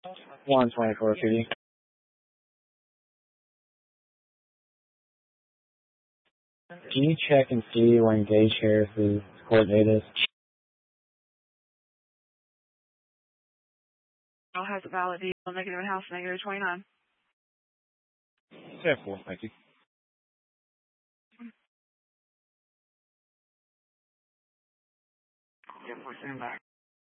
124 PD. Can you check and see when Gage Harris's court date is? I'll have the valid deal, negative in house, negative 29. Yeah, cool. Thank you. Yeah, we're sitting back.